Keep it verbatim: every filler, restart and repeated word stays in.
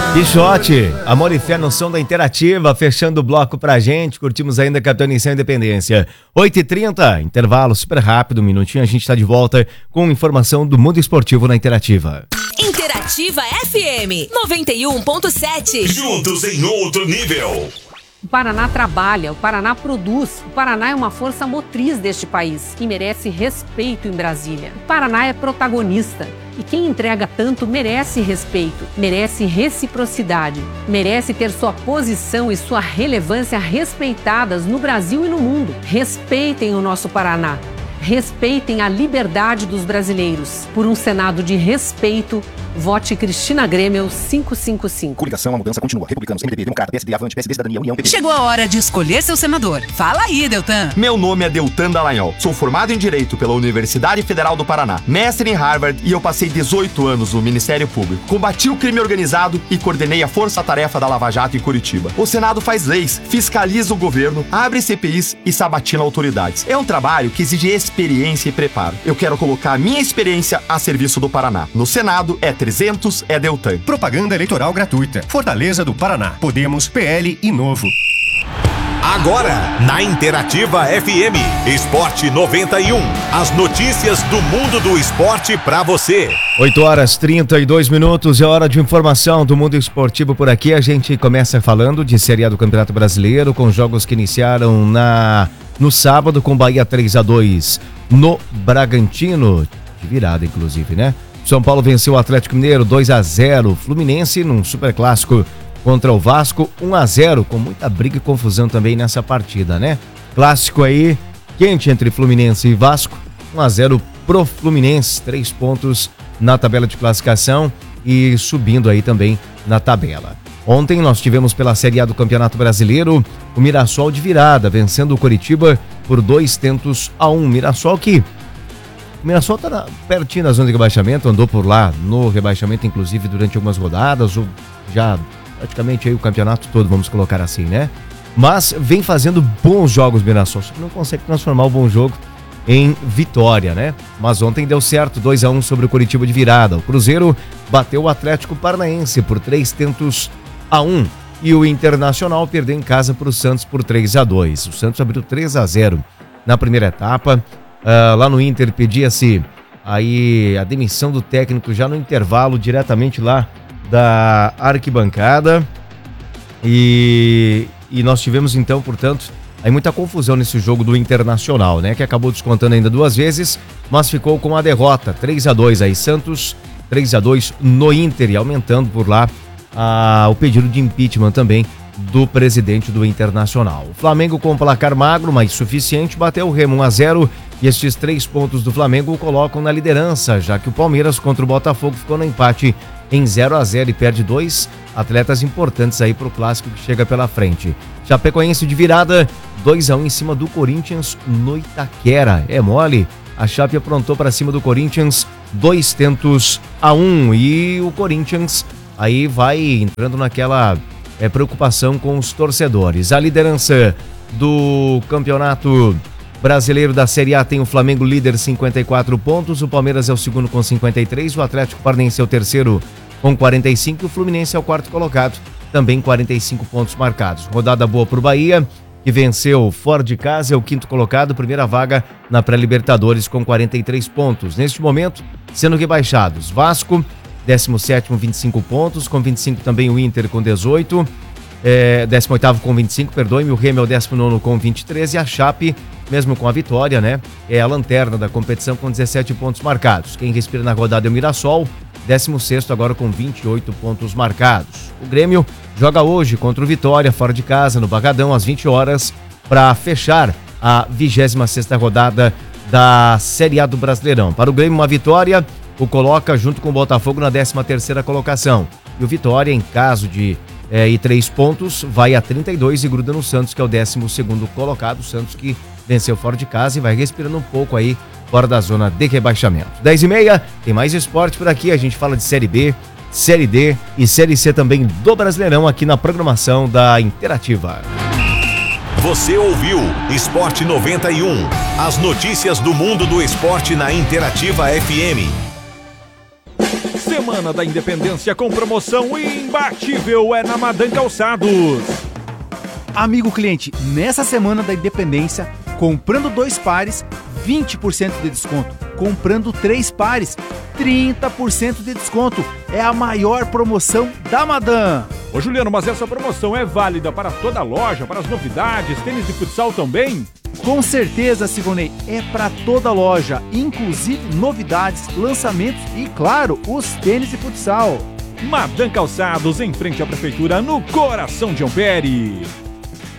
Quixote, Amor e Fé no som da Interativa, fechando o bloco pra gente, curtimos ainda Capitão Inicial Independência. oito e trinta, intervalo super rápido, um minutinho, a gente tá de volta com informação do mundo esportivo na Interativa. Interativa F M noventa e um ponto sete. Juntos em outro nível. O Paraná trabalha, o Paraná produz, o Paraná é uma força motriz deste país e merece respeito em Brasília. O Paraná é protagonista e quem entrega tanto merece respeito, merece reciprocidade, merece ter sua posição e sua relevância respeitadas no Brasil e no mundo. Respeitem o nosso Paraná. Respeitem a liberdade dos brasileiros. Por um Senado de respeito, vote Cristina Grêmio quinhentos e cinquenta e cinco. Coligação, a mudança continua. Republicanos, M D B, Democrata, P S D, Avante, P S D, Cidadania, União, P P. Chegou a hora de escolher seu senador. Fala aí, Deltan. Meu nome é Deltan Dallagnol. Sou formado em Direito pela Universidade Federal do Paraná, mestre em Harvard e eu passei dezoito anos no Ministério Público. Combati o crime organizado e coordenei a força-tarefa da Lava Jato em Curitiba. O Senado faz leis, fiscaliza o governo, abre C P Is e sabatina autoridades. É um trabalho que exige experiência e preparo. Eu quero colocar a minha experiência a serviço do Paraná. No Senado é trezentos, é Deltan. Propaganda eleitoral gratuita. Fortaleza do Paraná. Podemos, P L e Novo. Agora, na Interativa F M, Esporte noventa e um. As notícias do mundo do esporte pra você. oito horas e trinta e dois minutos, é hora de informação do mundo esportivo por aqui. A gente começa falando de Série A do Campeonato Brasileiro, com jogos que iniciaram na, no sábado, com Bahia três a dois no Bragantino, de virada inclusive, né? São Paulo venceu o Atlético Mineiro dois a zero, Fluminense num superclássico contra o Vasco um a zero, com muita briga e confusão também nessa partida, né? Clássico aí, quente entre Fluminense e Vasco, um a zero pro Fluminense, três pontos na tabela de classificação e subindo aí também na tabela. Ontem nós tivemos pela Série A do Campeonato Brasileiro o Mirassol de virada, vencendo o Coritiba por dois tentos a um. Mirassol que... O Mirassol tá na, pertinho da zona de rebaixamento, andou por lá no rebaixamento, inclusive durante algumas rodadas, ou já praticamente aí o campeonato todo, vamos colocar assim, né? Mas vem fazendo bons jogos o Mirassol, só que não consegue transformar o bom jogo em vitória, né? Mas ontem deu certo, dois a um sobre o Coritiba de virada. O Cruzeiro bateu o Atlético Paranaense por três tentos a um. E o Internacional perdeu em casa para o Santos por três a dois. O Santos abriu três a zero na primeira etapa. Uh, lá no Inter pedia-se aí a demissão do técnico já no intervalo, diretamente lá da arquibancada. E, e nós tivemos então, portanto, aí muita confusão nesse jogo do Internacional, né? Que acabou descontando ainda duas vezes, mas ficou com a derrota, três a dois aí, Santos, três a dois no Inter, e aumentando por lá ah, o pedido de impeachment também do presidente do Internacional. O Flamengo com placar magro, mas suficiente, bateu o Remo um a zero, e estes três pontos do Flamengo o colocam na liderança, já que o Palmeiras contra o Botafogo ficou no empate em zero a zero e perde dois atletas importantes aí pro clássico que chega pela frente. Chapecoense de virada, dois a um em cima do Corinthians no Itaquera. É mole, a Chape aprontou para cima do Corinthians, dois tentos a um, e o Corinthians aí vai entrando naquela é, preocupação com os torcedores. A liderança do Campeonato Brasileiro da Série A tem o Flamengo líder, cinquenta e quatro pontos, o Palmeiras é o segundo com cinquenta e três, o Atlético Paranaense é o terceiro com quarenta e cinco e o Fluminense é o quarto colocado, também quarenta e cinco pontos marcados. Rodada boa para o Bahia, que venceu fora de casa, é o quinto colocado, primeira vaga na pré-Libertadores com quarenta e três pontos. Neste momento, sendo rebaixados, Vasco, décimo sétimo, vinte e cinco pontos, com vinte e cinco também o Inter com dezoito, é, décimo oitavo com vinte e cinco, perdoe-me, o Remo é o décimo nono com vinte e três, e a Chape, mesmo com a vitória, né, é a lanterna da competição com dezessete pontos marcados. Quem respira na rodada é o Mirassol, décimo sexto agora com vinte e oito pontos marcados. O Grêmio joga hoje contra o Vitória, fora de casa, no Barradão, às vinte horas, para fechar a vigésima sexta rodada da Série A do Brasileirão. Para o Grêmio, uma vitória o coloca junto com o Botafogo na décima terceira colocação. E o Vitória, em caso de é, e três pontos, vai a trinta e dois e gruda no Santos, que é o décimo segundo colocado. O Santos que venceu fora de casa e vai respirando um pouco aí fora da zona de rebaixamento. dez e meia, tem mais esporte por aqui. A gente fala de Série B, Série D e Série C também do Brasileirão aqui na programação da Interativa. Você ouviu Esporte noventa e um. As notícias do mundo do esporte na Interativa F M. Semana da Independência com promoção imbatível é na Madan Calçados. Amigo cliente, nessa Semana da Independência, comprando dois pares, vinte por cento de desconto. Comprando três pares, trinta por cento de desconto. É a maior promoção da Madan. Ô Juliano, mas essa promoção é válida para toda a loja, para as novidades, tênis de futsal também? Com certeza, Sigonei, é para toda a loja, inclusive novidades, lançamentos e, claro, os tênis de futsal. Madan Calçados, em frente à prefeitura, no coração de Ampere.